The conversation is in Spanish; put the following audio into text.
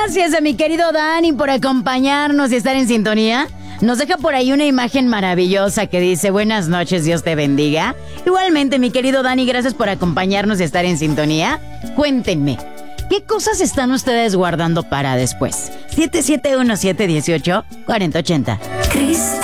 Gracias a mi querido Dani por acompañarnos y estar en sintonía. Nos deja por ahí una imagen maravillosa que dice: buenas noches, Dios te bendiga. Igualmente, mi querido Dani, gracias por acompañarnos y estar en sintonía. Cuéntenme, ¿qué cosas están ustedes guardando para después? 771-718-4080.